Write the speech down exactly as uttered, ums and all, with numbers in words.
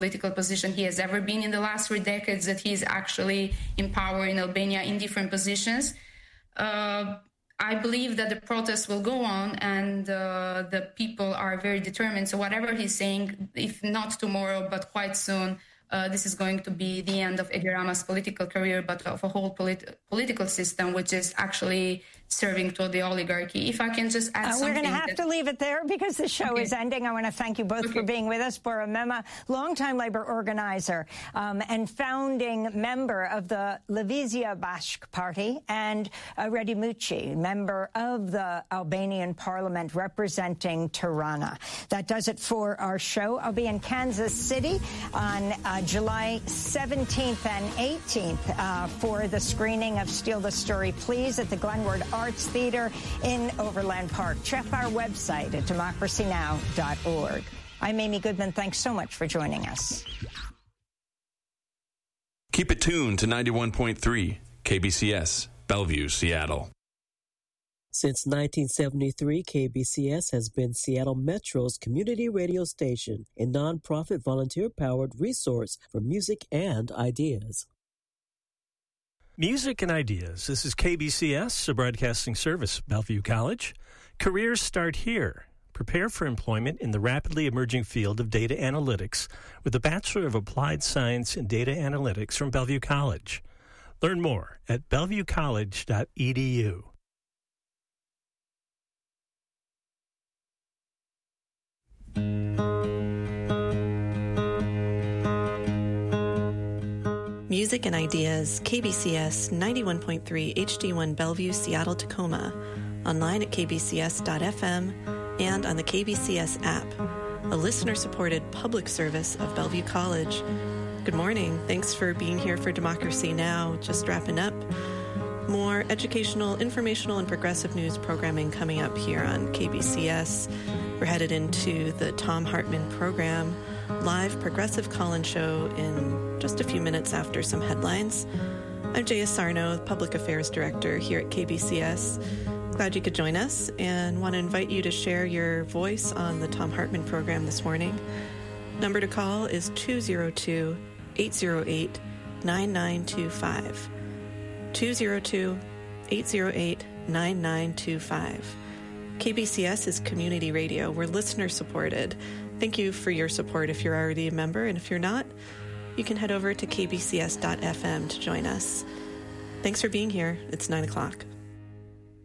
political position he has ever been in the last three decades, that he's actually in power in Albania in different positions. Uh, I believe that the protests will go on, and uh, the people are very determined. So whatever he's saying, if not tomorrow, but quite soon, uh, this is going to be the end of Edi Rama's political career, but of a whole polit- political system, which is actually serving to the oligarchy. If I can just add uh, something. We're going to have that... to leave it there because the show okay. is ending. I want to thank you both okay. for being with us. Bora Mema, longtime labor organizer um, and founding member of the Levizia Bashk Party, and uh, Redi Mucci, member of the Albanian parliament representing Tirana. That does it for our show. I'll be in Kansas City on uh, July seventeenth and eighteenth uh, for the screening of Steal the Story, Please at the Glenward Arts Theater in Overland Park. Check our website at democracy now dot org. I'm Amy Goodman. Thanks so much for joining us. Keep it tuned to ninety-one point three K B C S, Bellevue, Seattle. Since nineteen seventy-three, K B C S has been Seattle Metro's community radio station, a nonprofit volunteer-powered resource for music and ideas. Music and Ideas. This is K B C S, a broadcasting service of Bellevue College. Careers start here. Prepare for employment in the rapidly emerging field of data analytics with a Bachelor of Applied Science in Data Analytics from Bellevue College. Learn more at bellevue college dot e d u. Music and Ideas, K B C S ninety-one point three H D one Bellevue, Seattle, Tacoma, online at k b c s dot f m and on the K B C S app, a listener-supported public service of Bellevue College. Good morning. Thanks for being here for Democracy Now! Just wrapping up. More educational, informational, and progressive news programming coming up here on K B C S. We're headed into the Thom Hartmann program, live progressive call-in show in just a few minutes after some headlines. I'm Jaya Sarno, Public Affairs Director here at K B C S. Glad you could join us and want to invite you to share your voice on the Thom Hartmann program this morning. Number to call is two oh two, eight oh eight, nine nine two five. two oh two, eight oh eight, nine nine two five. K B C S is community radio. We're listener-supported. Thank you for your support if you're already a member, and if you're not, you can head over to k b c s dot f m to join us. Thanks for being here. It's nine o'clock.